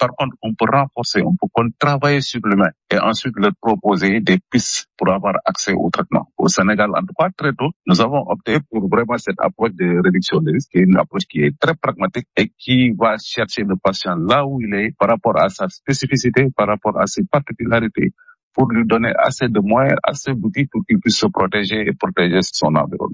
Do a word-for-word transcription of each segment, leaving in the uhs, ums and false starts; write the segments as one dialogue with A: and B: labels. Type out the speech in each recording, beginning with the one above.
A: Par contre, on peut renforcer, on peut travailler sur l'humain et ensuite leur proposer des pistes pour avoir accès au traitement. Au Sénégal, en tout cas, très tôt, nous avons opté pour vraiment cette approche de réduction des risques, qui est une approche qui est très pragmatique et qui va chercher le patient là où il est par rapport à sa spécificité, par rapport à ses particularités, pour lui donner assez de moyens, assez d'outils pour qu'il puisse se protéger et protéger son environnement.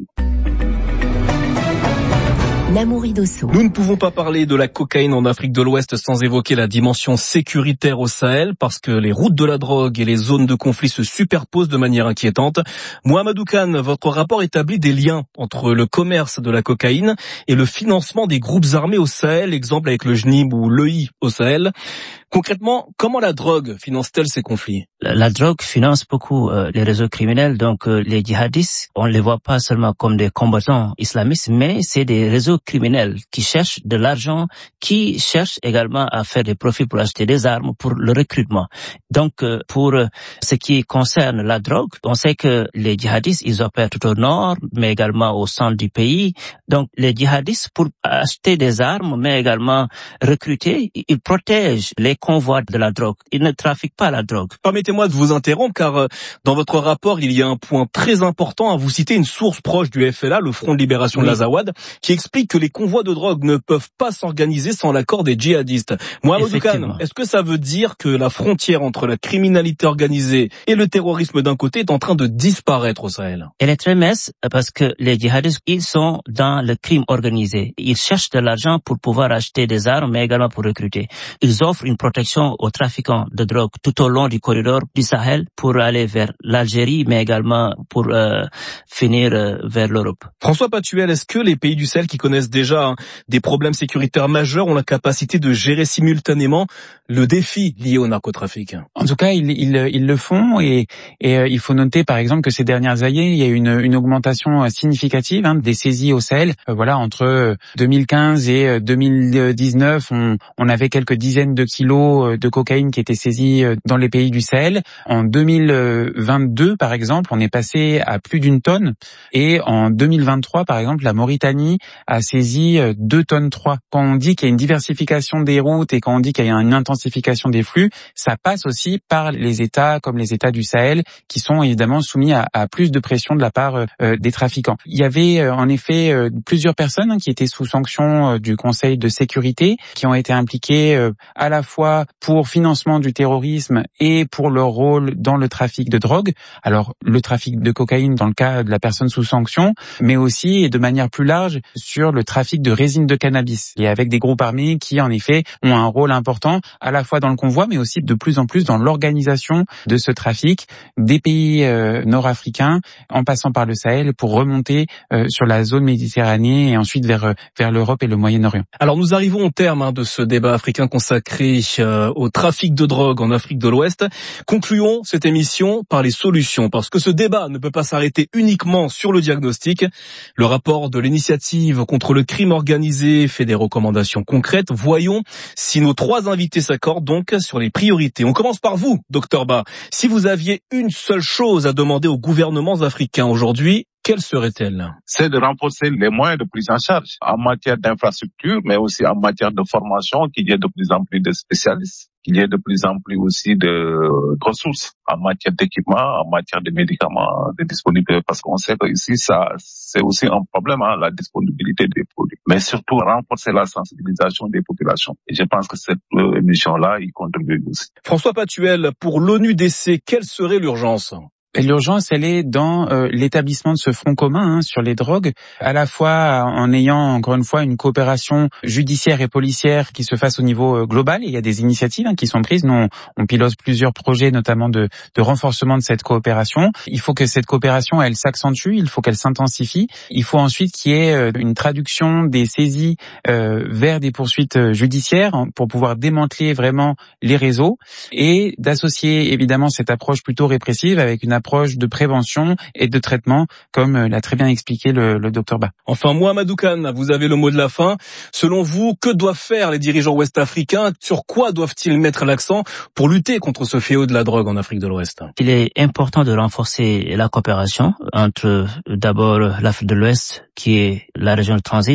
B: Nous ne pouvons pas parler de la cocaïne en Afrique de l'Ouest sans évoquer la dimension sécuritaire au Sahel, parce que les routes de la drogue et les zones de conflit se superposent de manière inquiétante. Mohamedou Kane, votre rapport établit des liens entre le commerce de la cocaïne et le financement des groupes armés au Sahel, exemple avec le J N I B ou l'E I au Sahel. Concrètement, comment la drogue finance-t-elle ces conflits?
C: La, la drogue finance beaucoup euh, les réseaux criminels, donc euh, les djihadistes, on ne les voit pas seulement comme des combattants islamistes, mais c'est des réseaux criminels qui cherchent de l'argent, qui cherchent également à faire des profits pour acheter des armes, pour le recrutement. Donc, euh, pour euh, ce qui concerne la drogue, on sait que les djihadistes, ils opèrent tout au nord, mais également au centre du pays. Donc, les djihadistes, pour acheter des armes, mais également recruter, ils protègent les convois de la drogue. Ils ne trafiquent pas la drogue.
B: Permettez-moi de vous interrompre, car euh, dans votre rapport, il y a un point très important. Vous citez une source proche du F L A, le Front de Libération oui. de l'Azawad, qui explique que les convois de drogue ne peuvent pas s'organiser sans l'accord des djihadistes. Mohamedou Kane, est-ce que ça veut dire que la frontière entre la criminalité organisée et le terrorisme d'un côté est en train de disparaître au Sahel?
C: Elle est très mince parce que les djihadistes, ils sont dans le crime organisé. Ils cherchent de l'argent pour pouvoir acheter des armes, mais également pour recruter. Ils offrent une protection aux trafiquants de drogue tout au long du corridor du Sahel pour aller vers l'Algérie, mais également pour euh, finir euh, vers l'Europe.
B: François Patuel, est-ce que les pays du Sahel qui connaissent déjà hein, des problèmes sécuritaires majeurs ont la capacité de gérer simultanément le défi lié au narcotrafic?
D: En tout cas, ils, ils, ils le font et, et euh, il faut noter par exemple que ces dernières années, il y a une, une augmentation significative hein, des saisies au Sahel. Euh, voilà, entre deux mille quinze et deux mille dix-neuf, on, on avait quelques dizaines de kilos de cocaïne qui étaient saisis dans les pays du Sahel. En deux mille vingt-deux, par exemple, on est passé à plus d'une tonne. Et en deux mille vingt-trois, par exemple, la Mauritanie a saisi deux tonnes trois. Quand on dit qu'il y a une diversification des routes et quand on dit qu'il y a une intensification des flux, ça passe aussi par les États comme les États du Sahel qui sont évidemment soumis à, à plus de pression de la part euh, des trafiquants. Il y avait euh, en effet euh, plusieurs personnes hein, qui étaient sous sanction euh, du Conseil de sécurité, qui ont été impliquées euh, à la fois pour financement du terrorisme et pour leur rôle dans le trafic de drogue. Alors, le trafic de cocaïne dans le cas de la personne sous sanction, mais aussi, et de manière plus large, sur le trafic de résine de cannabis. Et avec des groupes armés qui, en effet, ont un rôle important, à la fois dans le convoi, mais aussi de plus en plus dans l'organisation de ce trafic des pays euh, nord-africains, en passant par le Sahel, pour remonter euh, sur la zone méditerranéenne et ensuite vers, vers l'Europe et le Moyen-Orient.
B: Alors, nous arrivons au terme hein, de ce débat africain consacré euh, au trafic de drogue en Afrique de l'Ouest. Concluons cette émission par les solutions, parce que ce débat ne peut pas s'arrêter uniquement sur le diagnostic. Le rapport de l'initiative contre le crime organisé fait des recommandations concrètes. Voyons si nos trois invités s'accordent donc sur les priorités. On commence par vous, docteur Ba. Si vous aviez une seule chose à demander aux gouvernements africains aujourd'hui, quelle serait-elle?
A: C'est de renforcer les moyens de prise en charge en matière d'infrastructure, mais aussi en matière de formation, qu'il y ait de plus en plus de spécialistes, qu'il y ait de plus en plus aussi de ressources en matière d'équipement, en matière de médicaments, de disponibilité, parce qu'on sait que ici, ça, c'est aussi un problème, hein, la disponibilité des produits. Mais surtout, renforcer la sensibilisation des populations. Et je pense que cette euh, émission-là, y contribue aussi.
B: François Patuel, pour l'ONU D C, quelle serait l'urgence?
D: L'urgence, elle est dans euh, l'établissement de ce front commun hein, sur les drogues, à la fois en ayant, encore une fois, une coopération judiciaire et policière qui se fasse au niveau euh, global. Il y a des initiatives hein, qui sont prises. Nous, on, on pilote plusieurs projets, notamment de, de renforcement de cette coopération. Il faut que cette coopération, elle s'accentue, il faut qu'elle s'intensifie. Il faut ensuite qu'il y ait euh, une traduction des saisies euh, vers des poursuites euh, judiciaires hein, pour pouvoir démanteler vraiment les réseaux et d'associer évidemment cette approche plutôt répressive avec une approche de prévention et de traitement, comme l'a très bien expliqué le, le docteur Ba.
B: Enfin, Mohamedou Kane, vous avez le mot de la fin. Selon vous, que doivent faire les dirigeants ouest-africains? Sur quoi doivent-ils mettre l'accent pour lutter contre ce fléau de la drogue en Afrique de l'Ouest?
C: Il est important de renforcer la coopération entre d'abord l'Afrique de l'Ouest, qui est la région de transit,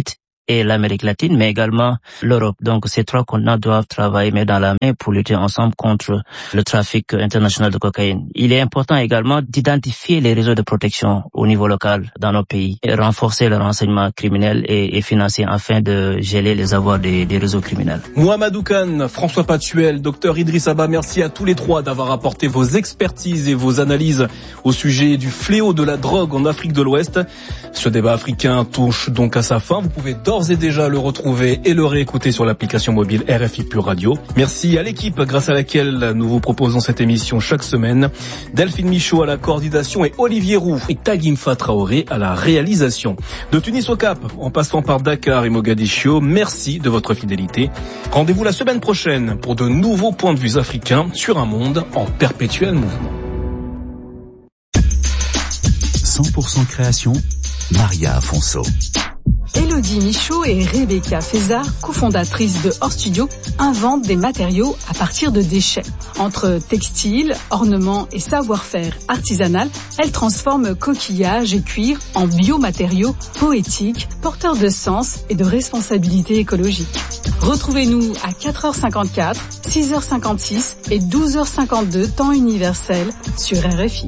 C: et l'Amérique latine, mais également l'Europe. Donc ces trois continents doivent travailler main dans la main pour lutter ensemble contre le trafic international de cocaïne. Il est important également d'identifier les réseaux de protection au niveau local dans nos pays et renforcer le renseignement criminel et, et financier afin de geler les avoirs des, des réseaux criminels.
B: Mohamedou Kane, François Patuel, docteur Idriss Abba, merci à tous les trois d'avoir apporté vos expertises et vos analyses au sujet du fléau de la drogue en Afrique de l'Ouest. Ce débat africain touche donc à sa fin. Vous pouvez d'ores et déjà le retrouver et le réécouter sur l'application mobile R F I Pure Radio. Merci à l'équipe grâce à laquelle nous vous proposons cette émission chaque semaine. Delphine Michaud à la coordination et Olivier Roux et Tagimfa Traoré à la réalisation. De Tunis au Cap, en passant par Dakar et Mogadiscio, merci de votre fidélité. Rendez-vous la semaine prochaine pour de nouveaux points de vue africains sur un monde en perpétuel mouvement.
E: cent pour cent création, Maria Afonso.
F: Élodie Michaud et Rebecca Fézard, cofondatrices de Hors Studio, inventent des matériaux à partir de déchets. Entre textiles, ornements et savoir-faire artisanal, elles transforment coquillages et cuir en biomatériaux poétiques, porteurs de sens et de responsabilité écologique. Retrouvez-nous à quatre heures cinquante-quatre, six heures cinquante-six et douze heures cinquante-deux temps universel sur R F I.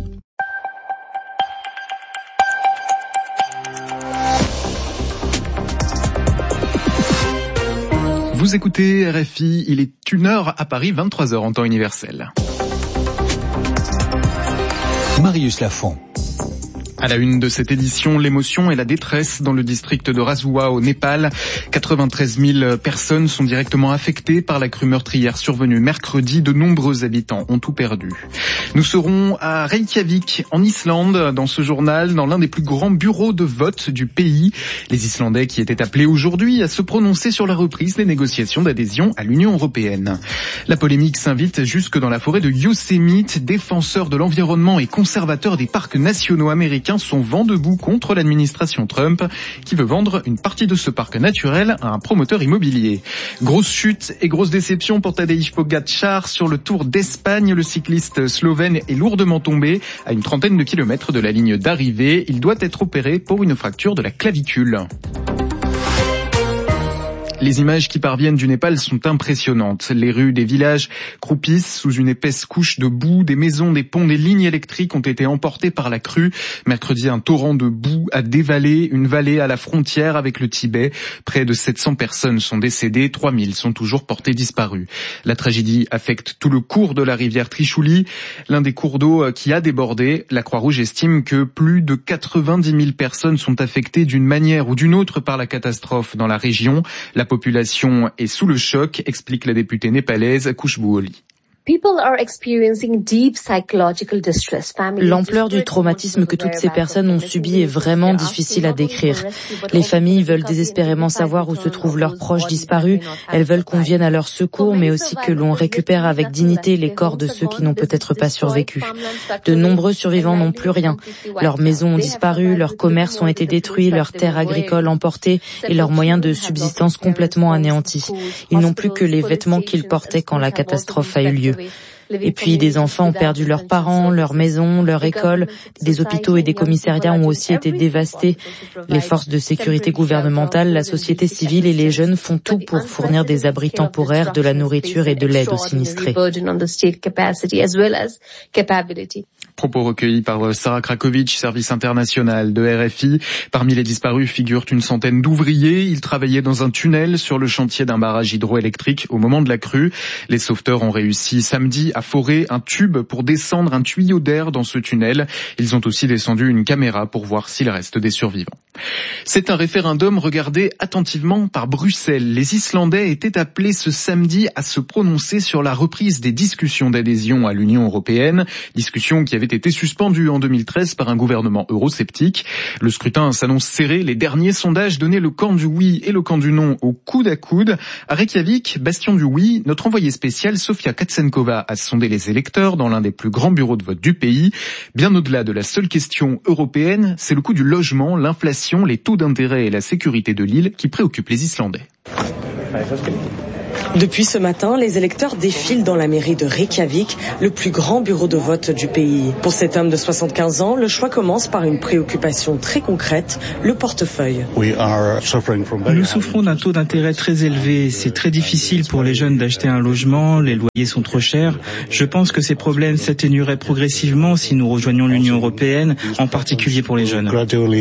G: Vous écoutez R F I, il est une heure à Paris, vingt-trois heures en temps universel.
E: Marius Lafont.
G: À la une de cette édition, l'émotion et la détresse dans le district de Rasuwa au Népal. quatre-vingt-treize mille personnes sont directement affectées par la crue meurtrière survenue mercredi. De nombreux habitants ont tout perdu. Nous serons à Reykjavik, en Islande, dans ce journal, dans l'un des plus grands bureaux de vote du pays. Les Islandais qui étaient appelés aujourd'hui à se prononcer sur la reprise des négociations d'adhésion à l'Union européenne. La polémique s'invite jusque dans la forêt de Yosemite. Défenseurs de l'environnement et conservateurs des parcs nationaux américains sont vent debout contre l'administration Trump qui veut vendre une partie de ce parc naturel à un promoteur immobilier. Grosse chute et grosse déception pour Tadej Pogačar sur le Tour d'Espagne. Le cycliste slovène est lourdement tombé à une trentaine de kilomètres de la ligne d'arrivée. Il doit être opéré pour une fracture de la clavicule. Les images qui parviennent du Népal sont impressionnantes. Les rues des villages croupissent sous une épaisse couche de boue. Des maisons, des ponts, des lignes électriques ont été emportées par la crue. Mercredi, un torrent de boue a dévalé une vallée à la frontière avec le Tibet. Près de sept cents personnes sont décédées, trois mille sont toujours portées disparues. La tragédie affecte tout le cours de la rivière Trishuli, l'un des cours d'eau qui a débordé. La Croix-Rouge estime que plus de quatre-vingt-dix mille personnes sont affectées d'une manière ou d'une autre par la catastrophe dans la région. La La population est sous le choc, explique la députée népalaise Khushbu Oli.
H: L'ampleur du traumatisme que toutes ces personnes ont subi est vraiment difficile à décrire. Les familles veulent désespérément savoir où se trouvent leurs proches disparus. Elles veulent qu'on vienne à leur secours, mais aussi que l'on récupère avec dignité les corps de ceux qui n'ont peut-être pas survécu. De nombreux survivants n'ont plus rien. Leurs maisons ont disparu, leurs commerces ont été détruits, leurs terres agricoles emportées et leurs moyens de subsistance complètement anéantis. Ils n'ont plus que les vêtements qu'ils portaient quand la catastrophe a eu lieu. Et puis des enfants ont perdu leurs parents, leurs maisons, leur école. Des hôpitaux et des commissariats ont aussi été dévastés. Les forces de sécurité gouvernementales, la société civile et les jeunes font tout pour fournir des abris temporaires, de la nourriture et de l'aide aux sinistrés.
G: Propos recueillis par Sarah Krakovic, service international de R F I. Parmi les disparus figurent une centaine d'ouvriers. Ils travaillaient dans un tunnel sur le chantier d'un barrage hydroélectrique au moment de la crue. Les sauveteurs ont réussi samedi à forer un tube pour descendre un tuyau d'air dans ce tunnel. Ils ont aussi descendu une caméra pour voir s'il reste des survivants. C'est un référendum regardé attentivement par Bruxelles. Les Islandais étaient appelés ce samedi à se prononcer sur la reprise des discussions d'adhésion à l'Union européenne, discussions qui avaient été suspendues en deux mille treize par un gouvernement eurosceptique. Le scrutin s'annonce serré. Les derniers sondages donnaient le camp du oui et le camp du non au coude à coude. À Reykjavik, bastion du oui, notre envoyée spéciale Sofia Katsenkova a sondé les électeurs dans l'un des plus grands bureaux de vote du pays. Bien au-delà de la seule question européenne, c'est le coût du logement, l'inflation, les taux d'intérêt et la sécurité de l'île qui préoccupent les Islandais.
I: Depuis ce matin, les électeurs défilent dans la mairie de Reykjavik, le plus grand bureau de vote du pays. Pour cet homme de soixante-quinze ans, le choix commence par une préoccupation très concrète, le portefeuille.
J: Nous souffrons d'un taux d'intérêt très élevé. C'est très difficile pour les jeunes d'acheter un logement, les loyers sont trop chers. Je pense que ces problèmes s'atténueraient progressivement si nous rejoignions l'Union européenne, en particulier pour les jeunes.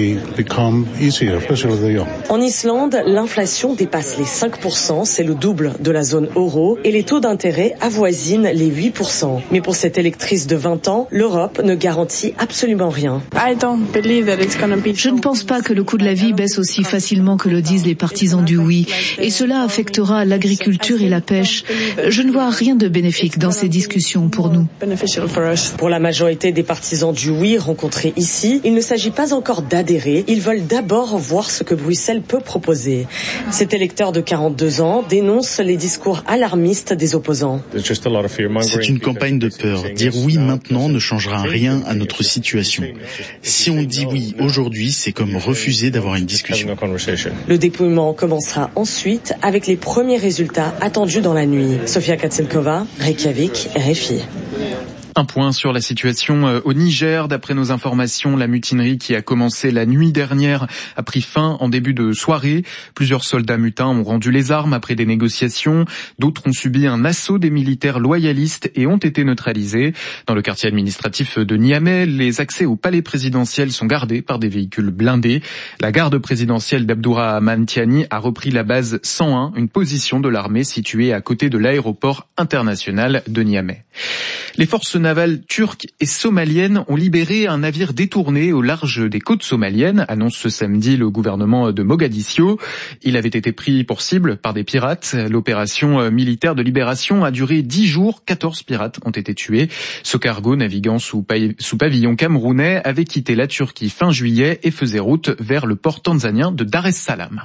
I: En Islande, l'inflation dépasse les cinq pour cent, c'est le double de la zone euro, et les taux d'intérêt avoisinent les huit pour cent. Mais pour cette électrice de vingt ans, l'Europe ne garantit absolument rien.
K: Je ne pense pas que le coût de la vie baisse aussi facilement que le disent les partisans du oui, et cela affectera l'agriculture et la pêche. Je ne vois rien de bénéfique dans ces discussions pour nous.
I: Pour la majorité des partisans du oui rencontrés ici, il ne s'agit pas encore d'adhérer, ils veulent d'abord voir ce que Bruxelles peut proposer. Cet électeur de quarante-deux ans dénonce les discours alarmistes des opposants.
L: C'est une campagne de peur. Dire oui maintenant ne changera rien à notre situation. Si on dit oui aujourd'hui, c'est comme refuser d'avoir une discussion.
I: Le dépouillement commencera ensuite avec les premiers résultats attendus dans la nuit. Sofia Katsenkova, Reykjavik, R F I.
G: Un point sur la situation au Niger. D'après nos informations, la mutinerie qui a commencé la nuit dernière a pris fin en début de soirée. Plusieurs soldats mutins ont rendu les armes après des négociations. D'autres ont subi un assaut des militaires loyalistes et ont été neutralisés. Dans le quartier administratif de Niamey, les accès au palais présidentiel sont gardés par des véhicules blindés. La garde présidentielle d'Abdourahmane Tiani a repris la base cent un, une position de l'armée située à côté de l'aéroport international de Niamey. Les forces navales turques et somaliennes ont libéré un navire détourné au large des côtes somaliennes, annonce ce samedi le gouvernement de Mogadiscio. Il avait été pris pour cible par des pirates. L'opération militaire de libération a duré dix jours. quatorze pirates ont été tués. Ce cargo, naviguant sous, pa- sous pavillon camerounais, avait quitté la Turquie fin juillet et faisait route vers le port tanzanien de Dar es Salaam.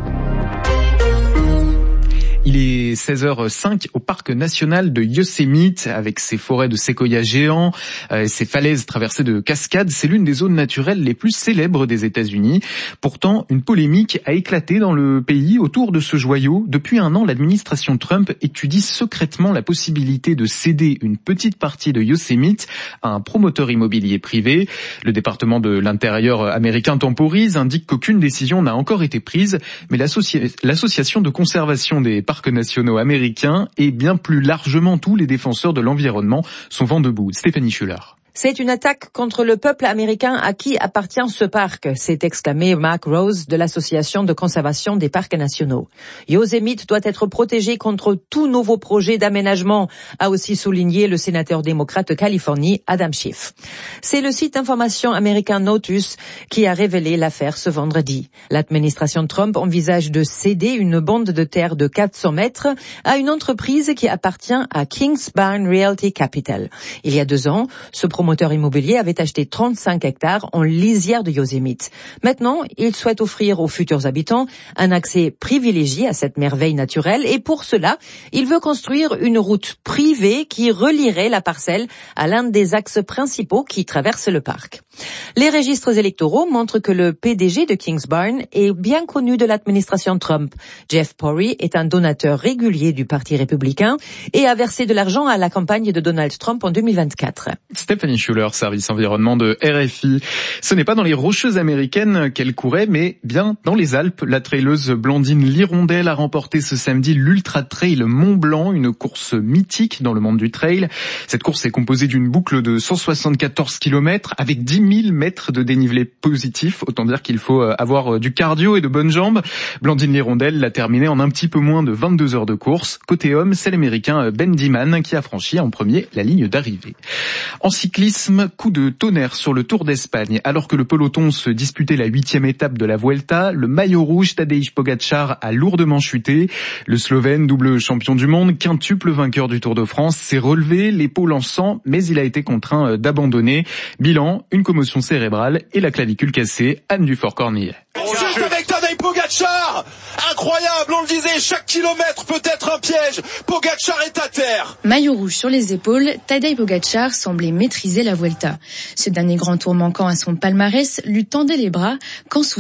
G: Il est seize heures cinq au parc national de Yosemite avec ses forêts de séquoias géants, euh, ses falaises traversées de cascades. C'est l'une des zones naturelles les plus célèbres des États-Unis. Pourtant, une polémique a éclaté dans le pays autour de ce joyau. Depuis un an, l'administration Trump étudie secrètement la possibilité de céder une petite partie de Yosemite à un promoteur immobilier privé. Le département de l'Intérieur américain temporise, indique qu'aucune décision n'a encore été prise, mais l'associ- l'association de conservation des parcs nationaux américains et bien plus largement tous les défenseurs de l'environnement sont vent debout. Stéphanie Schuller.
M: C'est une attaque contre le peuple américain à qui appartient ce parc, s'est exclamé Mark Rose de l'Association de conservation des parcs nationaux. Yosemite doit être protégé contre tout nouveau projet d'aménagement, a aussi souligné le sénateur démocrate de Californie, Adam Schiff. C'est le site d'information américain Notus qui a révélé l'affaire ce vendredi. L'administration Trump envisage de céder une bande de terre de quatre cents mètres à une entreprise qui appartient à Kingsbarn Realty Capital. Il y a deux ans, ce promoteur immobilier avait acheté trente-cinq hectares en lisière de Yosemite. Maintenant, il souhaite offrir aux futurs habitants un accès privilégié à cette merveille naturelle et pour cela, il veut construire une route privée qui relierait la parcelle à l'un des axes principaux qui traversent le parc. Les registres électoraux montrent que le P D G de Kingsbarn est bien connu de l'administration Trump. Jeff Pori est un donateur régulier du Parti républicain et a versé de l'argent à la campagne de Donald Trump en deux mille vingt-quatre.
G: Stéphanie Schuller, service environnement de R F I. Ce n'est pas dans les Rocheuses américaines qu'elle courait, mais bien dans les Alpes. La traileuse Blandine Lirondelle a remporté ce samedi l'Ultra Trail Mont Blanc, une course mythique dans le monde du trail. Cette course est composée d'une boucle de cent soixante-quatorze kilomètres avec dix mille mètres de dénivelé positif. Autant dire qu'il faut avoir du cardio et de bonnes jambes. Blandine Lirondelle l'a terminée en un petit peu moins de vingt-deux heures de course. Côté homme, c'est l'Américain Ben Diman qui a franchi en premier la ligne d'arrivée. En cyclisme, coup de tonnerre sur le Tour d'Espagne. Alors que le peloton se disputait la huitième étape de la Vuelta, le maillot rouge Tadej Pogačar a lourdement chuté. Le Slovène, double champion du monde, quintuple vainqueur du Tour de France, s'est relevé, l'épaule en sang, mais il a été contraint d'abandonner. Bilan, une commotion cérébrale et la clavicule cassée. Anne Dufort-Cornillet.
N: Juste avec Tadej Pogačar, incroyable, on le disait, chaque kilomètre peut être un piège. Pogačar est à terre.
O: Maillot rouge sur les épaules, Tadej Pogačar semblait maîtriser la Vuelta. Ce dernier grand tour manquant à son palmarès lui tendait les bras quand soudain,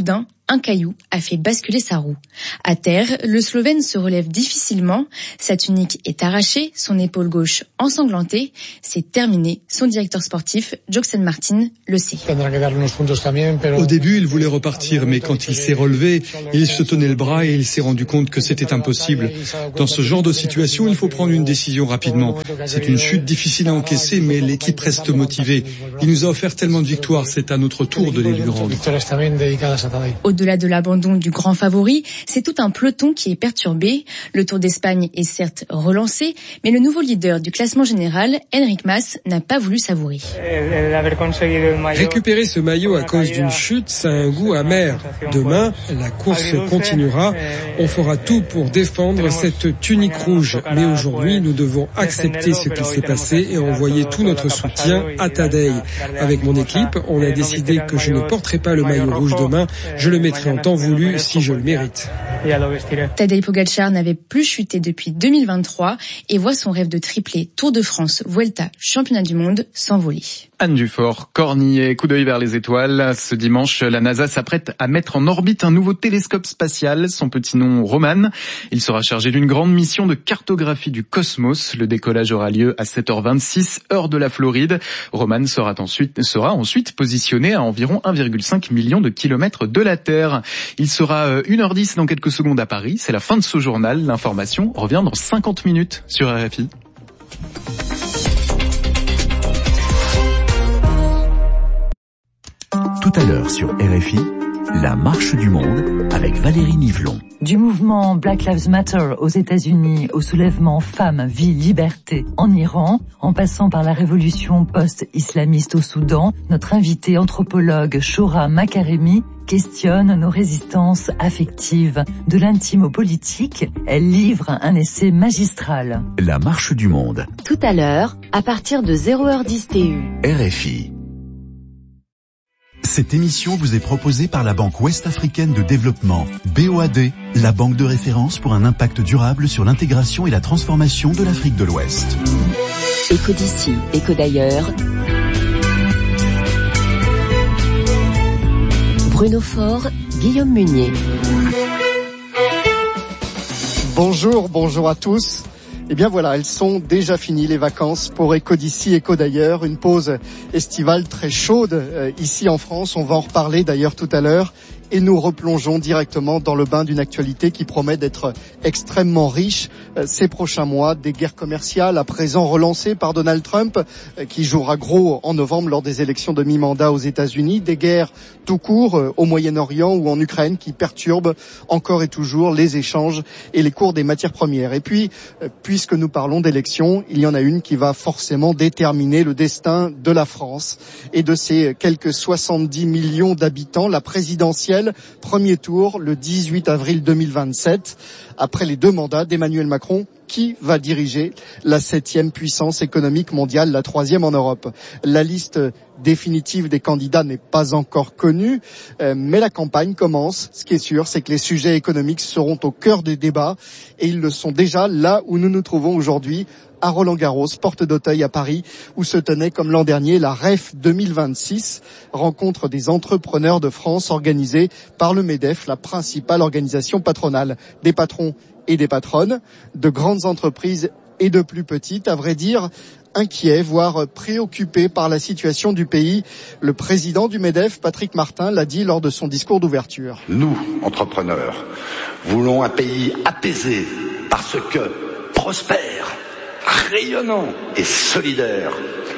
O: Un caillou a fait basculer sa roue. À terre, le Slovène se relève difficilement. Sa tunique est arrachée, son épaule gauche ensanglantée. C'est terminé. Son directeur sportif, Joxen Martin, le sait.
P: Au début, il voulait repartir, mais quand il s'est relevé, il se tenait le bras et il s'est rendu compte que c'était impossible. Dans ce genre de situation, il faut prendre une décision rapidement. C'est une chute difficile à encaisser, mais l'équipe reste motivée. Il nous a offert tellement de victoires, c'est à notre tour de les lui rendre.
O: Au-delà de l'abandon du grand favori, c'est tout un peloton qui est perturbé. Le Tour d'Espagne est certes relancé, mais le nouveau leader du classement général, Enric Mas, n'a pas voulu savourer.
Q: Récupérer ce maillot à cause d'une chute, ça a un goût amer. Demain, la course continuera. On fera tout pour défendre cette tunique rouge. Mais aujourd'hui, nous devons accepter ce qui s'est passé et envoyer tout notre soutien à Tadej. Avec mon équipe, on a décidé que je ne porterai pas le maillot rouge demain. Je le mettrai en temps voulu si je le mérite.
O: Tadej Pogačar n'avait plus chuté depuis deux mille vingt-trois et voit son rêve de triplé Tour de France, Vuelta, Championnat du Monde s'envoler.
G: Anne Dufort, Cornillet, coup d'œil vers les étoiles. Ce dimanche, la NASA s'apprête à mettre en orbite un nouveau télescope spatial, son petit nom Roman. Il sera chargé d'une grande mission de cartographie du cosmos. Le décollage aura lieu à sept heures vingt-six, heure de la Floride. Roman sera ensuite, sera ensuite positionné à environ un virgule cinq million de kilomètres de la Terre. Il sera une heure dix dans quelques secondes à Paris. C'est la fin de ce journal. L'information revient dans cinquante minutes sur R F I.
E: Tout à l'heure sur R F I, la marche du monde avec Valérie Nivelon.
R: Du mouvement Black Lives Matter aux États-Unis au soulèvement Femmes, Vie, Liberté en Iran, en passant par la révolution post-islamiste au Soudan, notre invitée anthropologue Shoura Makaremi questionne nos résistances affectives. De l'intime au politique, elle livre un essai magistral.
E: La marche du monde.
S: Tout à l'heure, à partir de zéro heure dix T U.
E: R F I. Cette émission vous est proposée par la Banque Ouest-Africaine de Développement, B O A D, la banque de référence pour un impact durable sur l'intégration et la transformation de l'Afrique de l'Ouest.
S: Écho d'ici, écho d'ailleurs. Bruno Faure, Guillaume Munier.
T: Bonjour, bonjour à tous. Eh bien voilà, elles sont déjà finies les vacances pour Écho d'ici, Écho d'ailleurs, une pause estivale très chaude euh, ici en France. On va en reparler d'ailleurs tout à l'heure. Et nous replongeons directement dans le bain d'une actualité qui promet d'être extrêmement riche euh, ces prochains mois. Des guerres commerciales à présent relancées par Donald Trump, euh, qui jouera gros en novembre lors des élections de mi-mandat aux États-Unis. Des guerres tout court euh, au Moyen-Orient ou en Ukraine qui perturbent encore et toujours les échanges et les cours des matières premières. Et puis, euh, puisque nous parlons d'élections, il y en a une qui va forcément déterminer le destin de la France et de ses quelques soixante-dix millions d'habitants. La présidentielle, premier tour le dix-huit avril deux mille vingt-sept. Après les deux mandats d'Emmanuel Macron, qui va diriger la septième puissance économique mondiale, la troisième en Europe? La liste définitive des candidats n'est pas encore connue, euh, mais la campagne commence. Ce qui est sûr, c'est que les sujets économiques seront au cœur des débats et ils le sont déjà là où nous nous trouvons aujourd'hui, à Roland-Garros, porte d'Auteuil à Paris, où se tenait comme l'an dernier la R E F deux mille vingt-six, rencontre des entrepreneurs de France organisée par le MEDEF, la principale organisation patronale des patrons et des patronnes, de grandes entreprises et de plus petites, à vrai dire inquiets, voire préoccupés par la situation du pays. Le président du MEDEF, Patrick Martin, l'a dit lors de son discours d'ouverture.
U: Nous, entrepreneurs, voulons un pays apaisé parce que prospère, rayonnant et solidaire.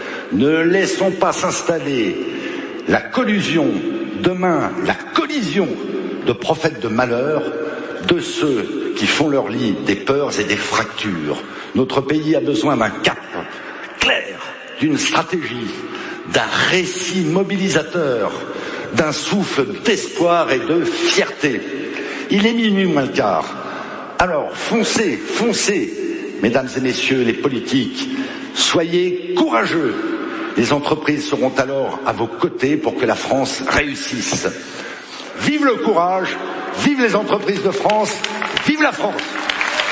U: Ne laissons pas s'installer la collusion, demain la collision de prophètes de malheur, de ceux qui font leur lit des peurs et des fractures. Notre pays a besoin d'un cap clair, d'une stratégie, d'un récit mobilisateur, d'un souffle d'espoir et de fierté. Il est minuit moins le quart. Alors foncez, foncez, mesdames et messieurs les politiques, soyez courageux. Les entreprises seront alors à vos côtés pour que la France réussisse. Vive le courage, vive les entreprises de France, vive la France!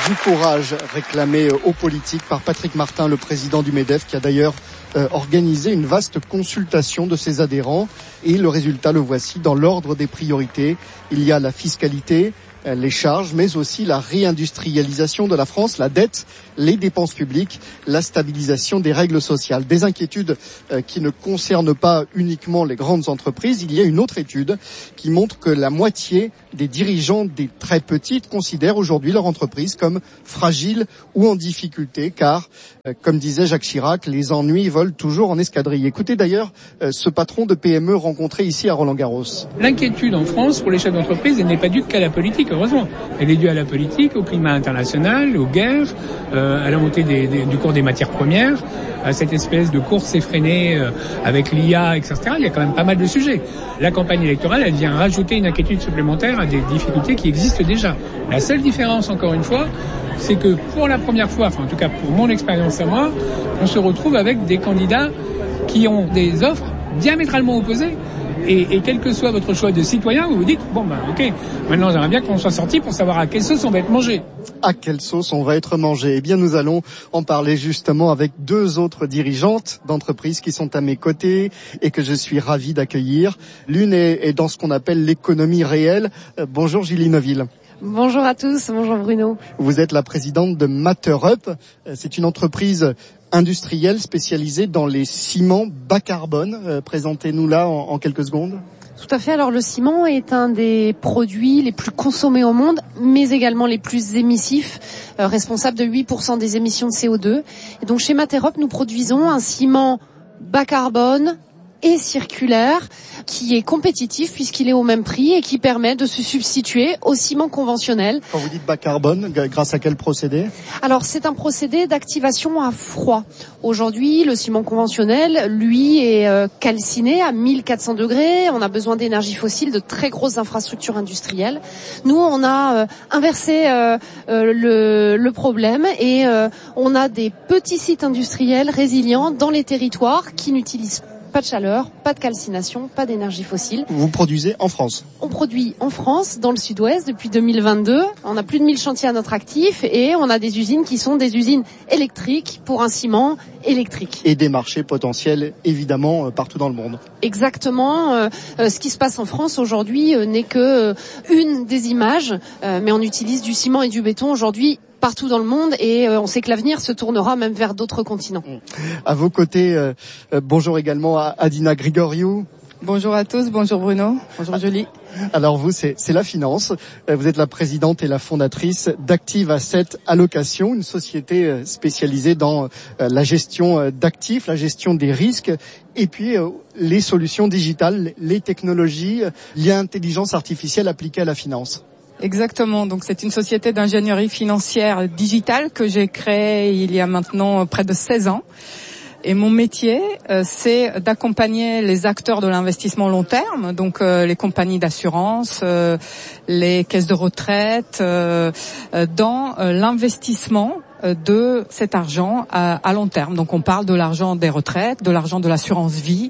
T: du courage réclamé aux politiques par Patrick Martin, le président du MEDEF, qui a d'ailleurs euh, organisé une vaste consultation de ses adhérents. Et le résultat, le voici, dans l'ordre des priorités. Il y a la fiscalité, les charges, mais aussi la réindustrialisation de la France, la dette, les dépenses publiques, la stabilisation des règles sociales. Des inquiétudes euh, qui ne concernent pas uniquement les grandes entreprises. Il y a une autre étude qui montre que la moitié des dirigeants des très petites considèrent aujourd'hui leur entreprise comme fragile ou en difficulté, car, euh, comme disait Jacques Chirac, les ennuis volent toujours en escadrille. Écoutez d'ailleurs euh, ce patron de P M E rencontré ici à Roland-Garros.
A: L'inquiétude en France pour les chefs d'entreprise, elle n'est pas due qu'à la politique, heureusement. Elle est due à la politique, au climat international, aux guerres, euh, à la montée des, des, du cours des matières premières, à cette espèce de course effrénée euh, avec l'I A, et cetera. Il y a quand même pas mal de sujets. La campagne électorale, elle vient rajouter une inquiétude supplémentaire à des difficultés qui existent déjà. La seule différence, encore une fois, c'est que pour la première fois, enfin en tout cas pour mon expérience à moi, on se retrouve avec des candidats qui ont des offres diamétralement opposées. Et, et quel que soit votre choix de citoyen, vous vous dites, bon ben ok, maintenant j'aimerais bien qu'on soit sorti pour savoir à quelle sauce on va être mangé.
T: À quelle sauce on va être mangé? Eh bien nous allons en parler justement avec deux autres dirigeantes d'entreprises qui sont à mes côtés et que je suis ravi d'accueillir. L'une est, est dans ce qu'on appelle l'économie réelle. Euh, bonjour Julie Neuville.
V: Bonjour à tous, bonjour Bruno.
T: Vous êtes la présidente de MatterUp. C'est une entreprise industrielle spécialisée dans les ciments bas carbone. Euh, présentez-nous là en, en quelques secondes.
V: Tout à fait. Alors le ciment est un des produits les plus consommés au monde, mais également les plus émissifs, euh, responsable de huit pour cent des émissions de C O deux. Et donc chez MatterUp, nous produisons un ciment bas carbone et circulaire qui est compétitif puisqu'il est au même prix et qui permet de se substituer au ciment conventionnel.
T: Quand vous dites bas carbone, grâce à quel procédé?
V: Alors c'est un procédé d'activation à froid. Aujourd'hui, le ciment conventionnel, lui, est euh, calciné à mille quatre cents degrés. On a besoin d'énergie fossile, de très grosses infrastructures industrielles. Nous, on a euh, inversé euh, euh, le, le problème et euh, on a des petits sites industriels résilients dans les territoires qui n'utilisent pas Pas de chaleur, pas de calcination, pas d'énergie fossile.
T: Vous produisez en France?
V: On produit en France, dans le sud-ouest, depuis deux mille vingt-deux. On a plus de mille chantiers à notre actif et on a des usines qui sont des usines électriques pour un ciment électrique.
T: Et des marchés potentiels, évidemment, partout dans le monde.
V: Exactement. Euh, ce qui se passe en France aujourd'hui euh, n'est que euh, une des images, euh, mais on utilise du ciment et du béton aujourd'hui partout dans le monde et euh, on sait que l'avenir se tournera même vers d'autres continents.
T: À vos côtés, euh, euh, bonjour également à Adina Grigoriou.
W: Bonjour à tous, bonjour Bruno, bonjour Julie.
T: Alors vous, c'est, c'est la finance. Vous êtes la présidente et la fondatrice d'Active Asset Allocation, une société spécialisée dans la gestion d'actifs, la gestion des risques et puis les solutions digitales, les technologies, l'intelligence artificielle appliquée à la finance.
W: Exactement. Donc c'est une société d'ingénierie financière digitale que j'ai créée il y a maintenant près de seize ans. Et mon métier, euh, c'est d'accompagner les acteurs de l'investissement long terme, donc euh, les compagnies d'assurance, euh, les caisses de retraite, euh, euh, dans euh, l'investissement de cet argent à, à long terme. Donc on parle de l'argent des retraites, de l'argent de l'assurance vie,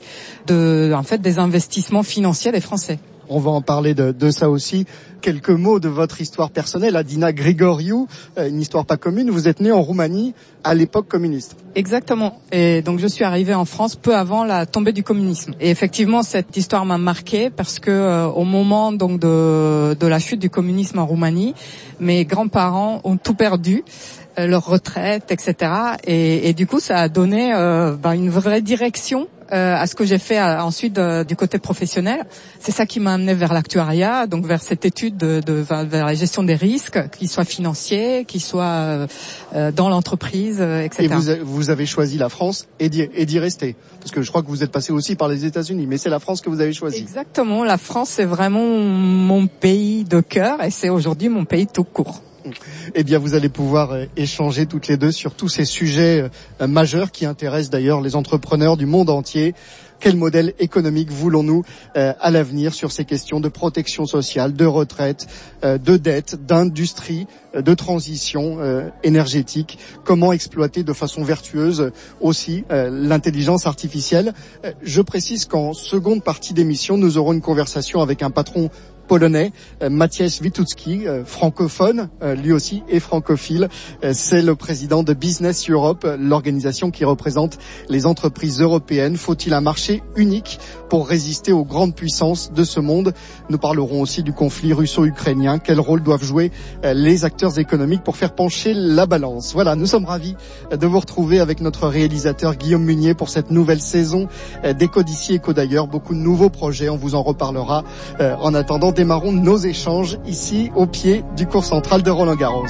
W: de en fait des investissements financiers des Français.
T: On va en parler de, de ça aussi. Quelques mots de votre histoire personnelle. Adina Grigoriou, une histoire pas commune. Vous êtes née en Roumanie à l'époque communiste.
W: Exactement. Et donc je suis arrivée en France peu avant la tombée du communisme. Et effectivement, cette histoire m'a marquée parce que euh, au moment donc de, de la chute du communisme en Roumanie, mes grands-parents ont tout perdu. Leur retraite, et cetera. Et, et du coup, ça a donné euh, ben, une vraie direction euh, à ce que j'ai fait euh, ensuite euh, du côté professionnel. C'est ça qui m'a amené vers l'actuariat, donc vers cette étude de, de vers la gestion des risques, qu'ils soient financiers, qu'ils soient euh, dans l'entreprise, euh, et cetera.
T: Et vous, vous avez choisi la France et d'y, et d'y rester, parce que je crois que vous êtes passé aussi par les États-Unis, mais c'est la France que vous avez choisi.
W: Exactement, la France c'est vraiment mon pays de cœur et c'est aujourd'hui mon pays tout court.
T: Eh bien, vous allez pouvoir échanger toutes les deux sur tous ces sujets majeurs qui intéressent d'ailleurs les entrepreneurs du monde entier. Quel modèle économique voulons-nous euh, à l'avenir sur ces questions de protection sociale, de retraite, euh, de dette, d'industrie, euh, de transition euh, énergétique? Comment exploiter de façon vertueuse aussi euh, l'intelligence artificielle? euh, Je précise qu'en seconde partie d'émission, nous aurons une conversation avec un patron polonais, euh, Maciej Witucki, euh, francophone, euh, lui aussi, et francophile. Euh, c'est le président de Business Europe, l'organisation qui représente les entreprises européennes. Faut-il un marché unique pour résister aux grandes puissances de ce monde? Nous parlerons aussi du conflit russo-ukrainien. Quel rôle doivent jouer euh, les acteurs économiques pour faire pencher la balance? Voilà, nous sommes ravis de vous retrouver avec notre réalisateur Guillaume Munier pour cette nouvelle saison euh, d'Éco d'ici, Éco d'ailleurs. Beaucoup de nouveaux projets, on vous en reparlera. Euh, en attendant, démarrons nos échanges ici au pied du cours central de Roland-Garros.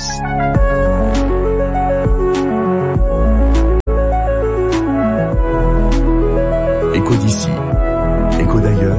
E: Éco d'ici, Éco d'ailleurs.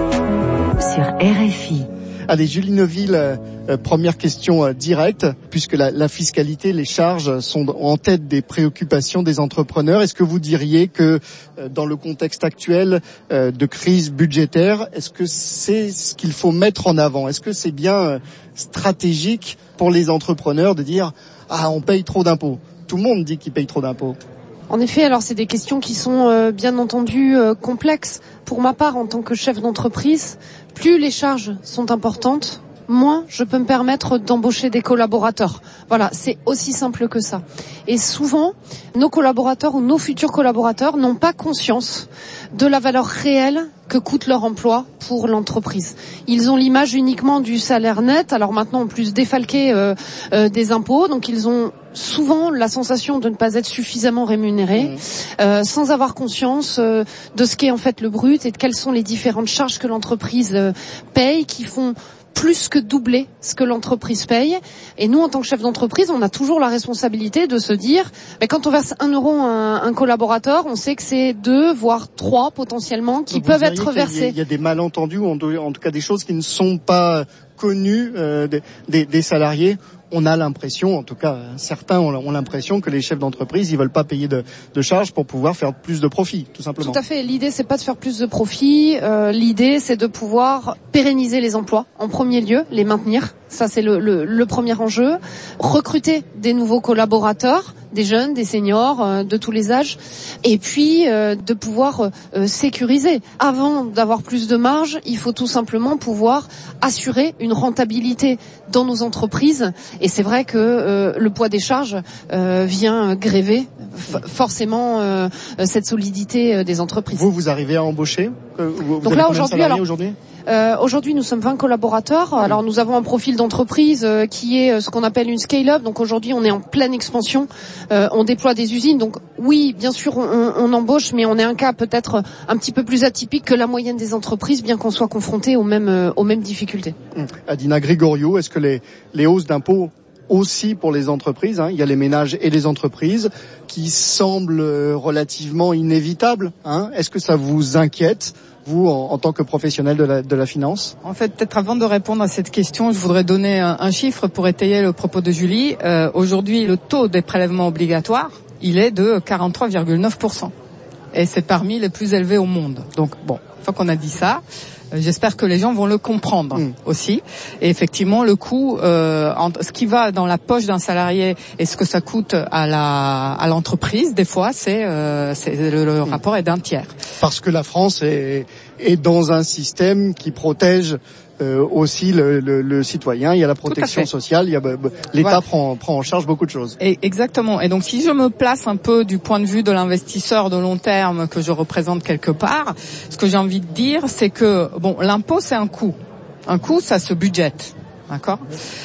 S: Sur R F I.
T: Allez, Julie Neuville, euh, première question euh, directe, puisque la, la fiscalité, les charges sont en tête des préoccupations des entrepreneurs. Est-ce que vous diriez que euh, dans le contexte actuel euh, de crise budgétaire, est-ce que c'est ce qu'il faut mettre en avant? Est-ce que c'est bien euh, stratégique pour les entrepreneurs de dire « Ah, on paye trop d'impôts ». Tout le monde dit qu'il paye trop d'impôts.
V: En effet, alors c'est des questions qui sont euh, bien entendu euh, complexes. Pour ma part, en tant que chef d'entreprise, plus les charges sont importantes, moins je peux me permettre d'embaucher des collaborateurs. Voilà, c'est aussi simple que ça. Et souvent, nos collaborateurs ou nos futurs collaborateurs n'ont pas conscience de la valeur réelle que coûte leur emploi pour l'entreprise. Ils ont l'image uniquement du salaire net, alors maintenant en plus défalqué euh, euh, des impôts, donc ils ont souvent la sensation de ne pas être suffisamment rémunérés, mmh. euh, sans avoir conscience euh, de ce qu'est en fait le brut et de quelles sont les différentes charges que l'entreprise euh, paye, qui font plus que doubler ce que l'entreprise paye. Et nous, en tant que chef d'entreprise, on a toujours la responsabilité de se dire, mais quand on verse un euro à un, un collaborateur, on sait que c'est deux, voire trois potentiellement, qui
T: Donc
V: peuvent être versés.
T: Il y a des malentendus, ou en tout cas des choses qui ne sont pas connues euh, des, des, des salariés. On a l'impression, en tout cas certains ont l'impression que les chefs d'entreprise, ils veulent pas payer de, de charges pour pouvoir faire plus de profit, tout simplement.
V: Tout à fait. L'idée, c'est pas de faire plus de profit. Euh, l'idée, c'est de pouvoir pérenniser les emplois en premier lieu, les maintenir. Ça, c'est le, le, le premier enjeu. Recruter des nouveaux collaborateurs, des jeunes, des seniors, euh, de tous les âges, et puis euh, de pouvoir euh, sécuriser. Avant d'avoir plus de marge, il faut tout simplement pouvoir assurer une rentabilité dans nos entreprises. Et c'est vrai que euh, le poids des charges euh, vient gréver f- forcément euh, cette solidité euh, des entreprises.
T: Vous, vous arrivez à embaucher? Vous,
V: Donc
T: vous
V: là, aujourd'hui, alors,
T: aujourd'hui
V: Euh, aujourd'hui, nous sommes vingt collaborateurs. Alors, nous avons un profil d'entreprise euh, qui est euh, ce qu'on appelle une scale-up. Donc, aujourd'hui, on est en pleine expansion. Euh, on déploie des usines. Donc, oui, bien sûr, on, on embauche, mais on est un cas peut-être un petit peu plus atypique que la moyenne des entreprises, bien qu'on soit confronté aux mêmes, euh, aux mêmes difficultés.
T: Mmh. Adina Grigoriou, est-ce que les, les hausses d'impôts aussi pour les entreprises, hein, il y a les ménages et les entreprises qui semblent relativement inévitables, hein, est-ce que ça vous inquiète, vous, en, en tant que professionnel de la, de la finance?
W: En fait, peut-être avant de répondre à cette question, je voudrais donner un, un chiffre pour étayer le propos de Julie. Euh, aujourd'hui, le taux des prélèvements obligatoires, il est de quarante-trois virgule neuf pour cent. Et c'est parmi les plus élevés au monde. Donc, bon, une fois qu'on a dit ça, euh, j'espère que les gens vont le comprendre mmh. aussi. Et effectivement, le coût, euh, entre ce qui va dans la poche d'un salarié et ce que ça coûte à la à l'entreprise, des fois, c'est, euh, c'est le, le mmh. rapport est d'un tiers.
T: Parce que la France est, est dans un système qui protège euh, aussi le, le, le citoyen. Il y a la protection sociale. Il y a, bah, l'État voilà. prend, prend en charge beaucoup de choses.
W: Et exactement. Et donc, si je me place un peu du point de vue de l'investisseur de long terme que je représente quelque part, ce que j'ai envie de dire, c'est que bon, l'impôt, c'est un coût. Un coût, ça se budgète, d'accord ?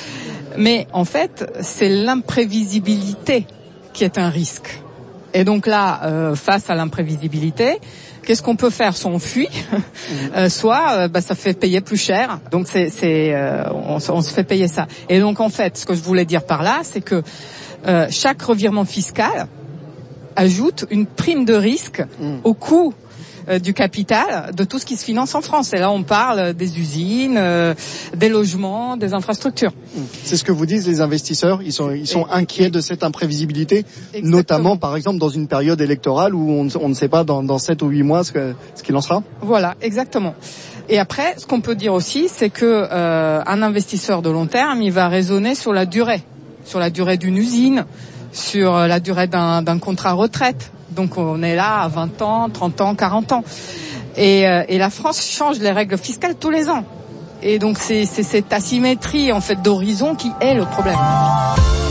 W: Mais en fait, c'est l'imprévisibilité qui est un risque. Et donc là, euh, face à l'imprévisibilité, qu'est-ce qu'on peut faire? Soit on fuit, euh, soit euh, bah, ça fait payer plus cher. Donc c'est, c'est euh, on, on se fait payer ça. Et donc en fait, ce que je voulais dire par là, c'est que euh, chaque revirement fiscal ajoute une prime de risque mmh. au coût euh, du capital de tout ce qui se finance en France. Et là, on parle des usines, euh, des logements, des infrastructures.
T: C'est ce que vous disent les investisseurs. Ils sont, ils sont et, inquiets et, de cette imprévisibilité, exactement. Notamment, par exemple, dans une période électorale où on, on ne sait pas dans, dans sept ou huit mois ce, que, ce qu'il en sera.
W: Voilà, exactement. Et après, ce qu'on peut dire aussi, c'est que euh, un investisseur de long terme, il va raisonner sur la durée, sur la durée d'une usine, sur la durée d'un, d'un contrat retraite. Donc on est là à vingt ans, trente ans, quarante ans. Et, euh, et la France change les règles fiscales tous les ans. Et donc c'est, c'est cette asymétrie en fait d'horizon qui est le problème.